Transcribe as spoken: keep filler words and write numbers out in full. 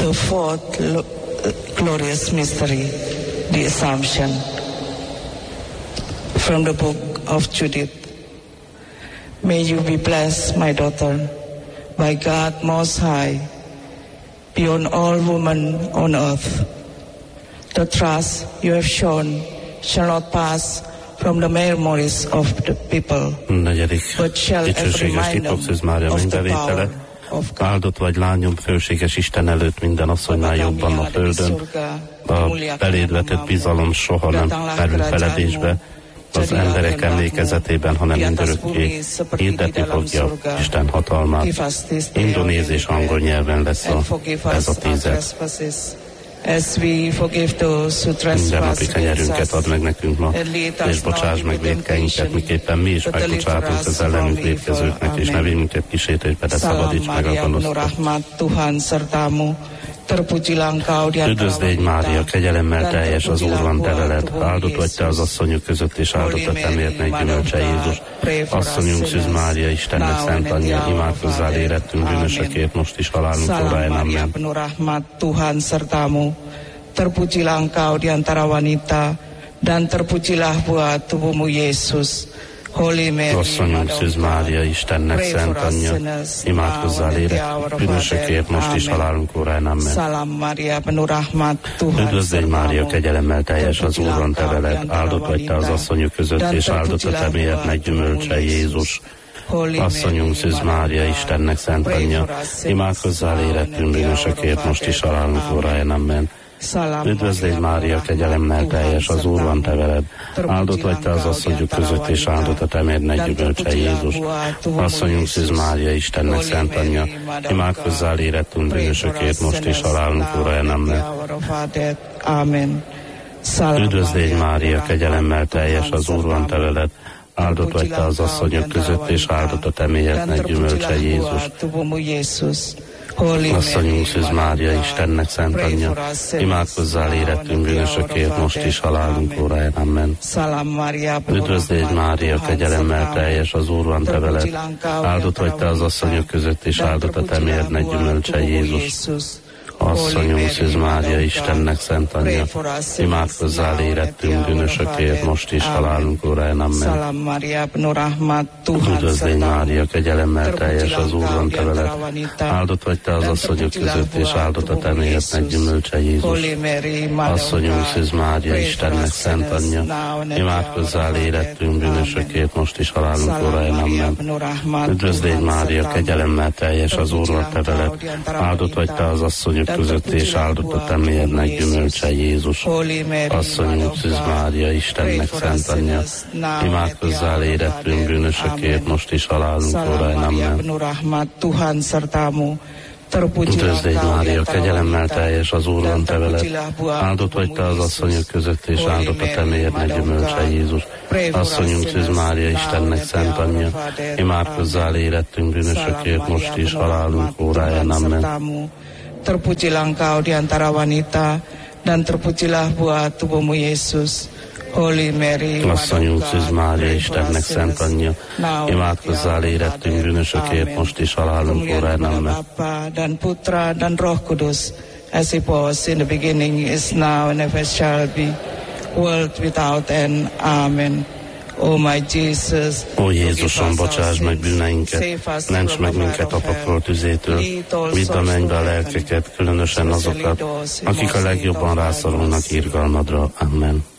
The fourth lo- glorious mystery, the Assumption. From the book of Judith. May you be blessed, my daughter, by God Most High, beyond all women on earth. The trust you have shown shall not pass from the memories of the people, Negyedik but shall ever dicsőséges remind titok them Szűz Mária of the mindenvétele. power of God. Áldott vagy lányom, főséges Isten előtt minden asszonynál jobban a földön. A beléd vetett bizalom soha nem merül feledésbe, az emberek emlékezetében, hanem mindörökké hirdetni fogja Isten hatalmát. Indonéz és angol nyelven lesz a, ez a tízet. Minden napi kenyerünket add meg nekünk ma, és bocsáss meg vétkeinket, miképpen mi is megbocsátunk az ellenünk vétkezőknek, és ne vigy minket kísértésbe, de szabadíts meg a gonosztól. Üdvözlégy Mária, kegyelemmel teljes, az Úr van te veled, áldott vagy te az asszonyok között, és áldott a te mértnek gyümölcse Jézus. Asszonyunk Szűz Mária, Istennek szent anyja, imádkozzál érettünk bűnösökért, most is halálunk óráján. Amen. Terpujilah engkau di antara wanita, dan terpujilah buah tubuhmu Yesus. Holy Mary, Asszonyunk Szűz Mária, Istennek szent anyja, imádkozzál érettünk bűnösökért, most is halálunk óráján. Amen. Salam Maria, penuh rahmat, Tuhan Üdvözlégy Mária, kegyelemmel teljes, az Úr van te veled, áldott vagy te az asszonyok között, és áldott a te mélyednek gyümölcse Jézus. Asszonyunk Szűz Mária, Istennek szent anyja, imádkozzál érettünk bűnösökért, most is halálunk óráján. Amen. Üdvözlégy Mária, kegyelemmel teljes, az Úr van te veled, áldott vagy te az asszonyok között, és áldott a te mértnek gyümölcse Jézus. Asszonyunk Szűz Mária, Istennek szent anyja, imádkozzál érettünk bűnösökért, most is halálunk óráján. Amen. Üdvözlégy Mária, kegyelemmel teljes, az Úr van te veled, áldott vagy te az asszonyok között, és áldott a te mélyednek gyümölcse Jézus. Asszonyunk Szűz Mária, Istennek szent anyja, imádkozzál érettünk bűnösökért, most is halálunk óráján. Amen. Üdvözlégy Mária, kegyelemmel teljes, az Úr van te veled, áldott vagy te az asszonyok között, és áldott a te mélyednek gyümölcse Jézus. Asszonyunk Szűz Mária, Istennek szent anyja, imádkozzál érettünk bűnösökért, most is halálunk óráján. Amen. Üdvözlégy Mária, kegyelemmel teljes, az Úr van te veled, áldott vagy te az asszonyok között, és áldott a te mélyednek gyümölcse Jézus. Asszonyunk Szűz Mária, Istennek szent anyja, imádkozzál érettünk bűnösökért, most is halálunk óráján. Amen. Üdvözlégy Mária, kegyelemmel teljes, az Úr van te veled, áldott vagy te az asszonyok között, és áldott a te mélyednek gyümölcse Jézus. Asszonyunk Szűz Mária, Istennek szent anyja, imádkozzál érettünk bűnösökért, most is halálunk óráján. Amen. Üdvözlégy Mária, kegyelemmel teljes, az Úr van te veled, áldott vagy te az asszonyok között, és áldott a te mélyednek gyümölcse Jézus. Asszonyunk Szűz Mária, Istennek szent anyja, imádkozzál érettünk bűnösökért, most is halálunk óráján. Amen. Terpujilah engkau di antara wanita, dan terpujilah buah tubuhmu Yesus. Holy Mary, Asszonyunk Szűz Mária, Istennek szent anyja, imádkozzál érettünk bűnösökért, most is halálunk óráján. Amen. Dan Putra, dan Roh Kudus, as it was in the beginning, is now, and ever shall be, world without end. Amen. Ó, my Jesus, Ó Jézusom, bocsáss meg bűneinket, ments meg minket a pokol tüzétől, vidd a mennybe a lelkeket, különösen azokat, akik a legjobban rászorulnak irgalmadra. Amen.